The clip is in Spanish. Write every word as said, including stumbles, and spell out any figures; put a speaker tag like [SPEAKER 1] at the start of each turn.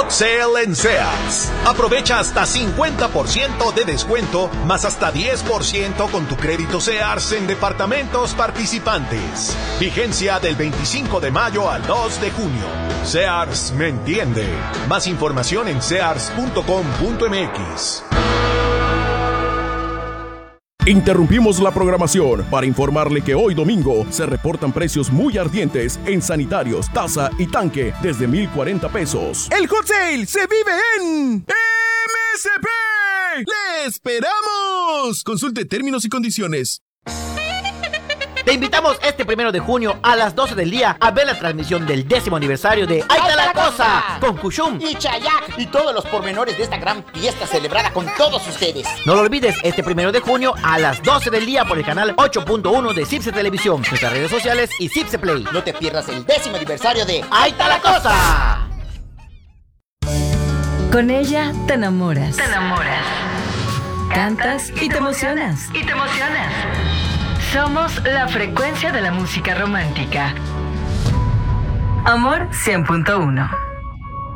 [SPEAKER 1] Hot Sale en Sears. Aprovecha hasta cincuenta por ciento de descuento, más hasta diez por ciento con tu crédito Sears en departamentos participantes. Vigencia del veinticinco de mayo al dos de junio. Sears me entiende. Más información en sears punto com punto m x.
[SPEAKER 2] Interrumpimos la programación para informarle que hoy domingo se reportan precios muy ardientes en sanitarios, taza y tanque desde mil cuarenta pesos.
[SPEAKER 3] ¡El Hot Sale se vive en M S P! ¡Le esperamos! Consulte términos y condiciones.
[SPEAKER 4] Te invitamos este primero de junio a las doce del día a ver la transmisión del décimo aniversario de ¡Ahí está la cosa! Con Kushum
[SPEAKER 5] y Chayak y todos los pormenores de esta gran fiesta celebrada con todos ustedes.
[SPEAKER 4] No lo olvides, este primero de junio a las doce del día por el canal ocho punto uno de Cipse Televisión, nuestras redes sociales y Cipse Play.
[SPEAKER 5] No te pierdas el décimo aniversario de
[SPEAKER 4] ¡Ahí está la cosa!
[SPEAKER 6] Con ella te enamoras.
[SPEAKER 7] Te enamoras.
[SPEAKER 6] Cantas y te emocionas.
[SPEAKER 7] Y te emocionas. Somos la frecuencia de la música romántica. Amor cien punto uno.